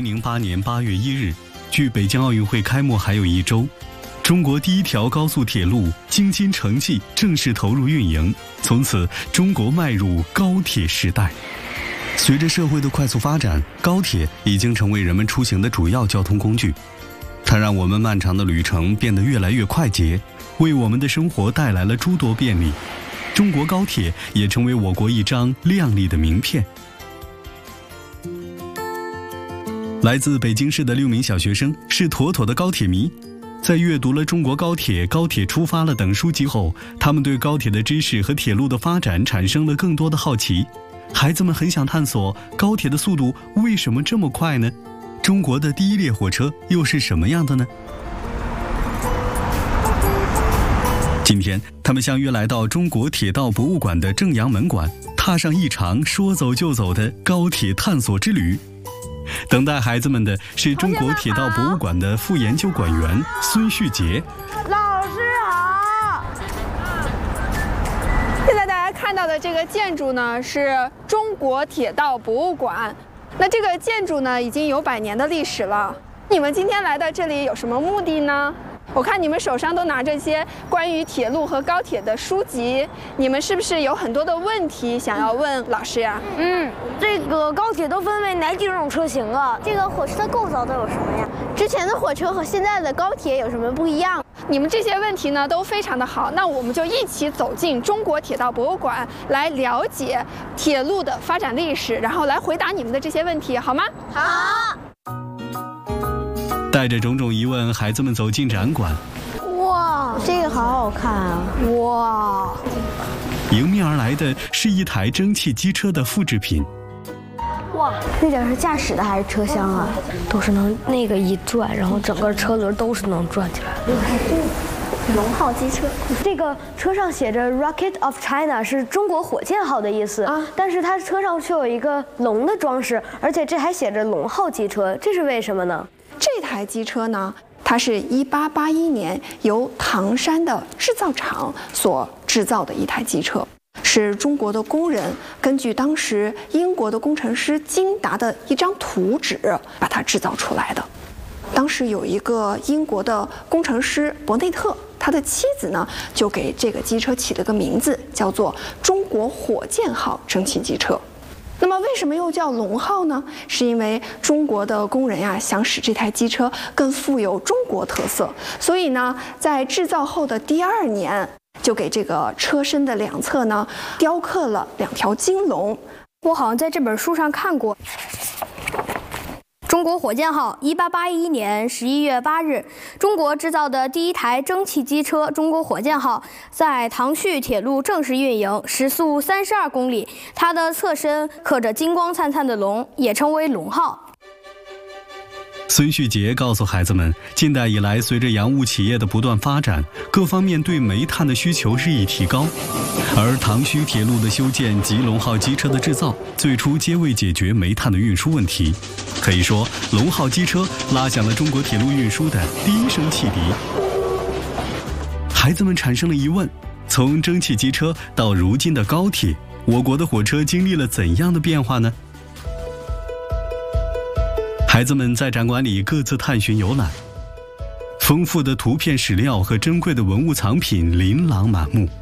2008年8月1日，距北京奥运会开幕还有1周，中国第一条高速铁路京津城际正式投入运营，从此中国迈入高铁时代。随着社会的快速发展，高铁已经成为人们出行的主要交通工具。它让我们漫长的旅程变得越来越快捷，为我们的生活带来了诸多便利。中国高铁也成为我国一张亮丽的名片。来自北京市的6名小学生是妥妥的高铁迷，在阅读了《中国高铁》《高铁出发了》等书籍后，他们对高铁的知识和铁路的发展产生了更多的好奇。孩子们很想探索高铁的速度为什么这么快呢？中国的第一列火车又是什么样的呢？今天，他们相约来到中国铁道博物馆的正阳门馆，踏上一场说走就走的高铁探索之旅。等待孩子们的是中国铁道博物馆的副研究馆员孙旭杰。 老师好。现在大家看到的这个建筑呢，是中国铁道博物馆。那这个建筑呢，已经有100年的历史了。你们今天来到这里有什么目的呢？我看你们手上都拿着些关于铁路和高铁的书籍，你们是不是有很多的问题想要问老师呀？ 这个高铁都分为哪几种车型啊？这个火车的构造都有什么呀？ 之前的火车和现在的高铁有什么不一样？ 你们这些问题呢都非常的好，那我们就一起走进中国铁道博物馆，来了解铁路的发展历史，然后来回答你们的这些问题，好吗？ 好。 带着种种疑问，孩子们走进展馆。 哇，这个好好看啊！哇， 迎面而来的是一台蒸汽机车的复制品。 哇，那点是驾驶的还是车厢啊？ 都是能那个一转，然后整个车轮都是能转起来的。 龙号机车， 这个车上写着 Rocket of China 是中国火箭号的意思啊，但是它车上却有一个龙的装饰，而且这还写着龙号机车，这是为什么呢？ 这台机车呢，它是1881年由唐山的制造厂所制造的一台机车，是中国的工人根据当时英国的工程师金达的一张图纸把它制造出来的。当时有一个英国的工程师伯内特，他的妻子呢就给这个机车起了个名字，叫做中国火箭号蒸汽机车。那么为什么又叫龙号呢？是因为中国的工人呀想使这台机车更富有中国特色，所以呢，在制造后的第2年，就给这个车身的2侧呢雕刻了2条金龙。 我好像在这本书上看过。中国火箭号，1881年11月8日，中国制造的第一台蒸汽机车中国火箭号在唐胥铁路正式运营，时速32公里。它的侧身刻着金光灿灿的龙，也称为龙号。 孙旭杰告诉孩子们，近代以来，随着洋务企业的不断发展，各方面对煤炭的需求日益提高，而唐胥铁路的修建及龙号机车的制造，最初皆为解决煤炭的运输问题。可以说，龙号机车拉响了中国铁路运输的第一声汽笛。孩子们产生了疑问：从蒸汽机车到如今的高铁，我国的火车经历了怎样的变化呢？孩子们在展馆里各自探寻游览，丰富的图片史料和珍贵的文物藏品琳琅满目。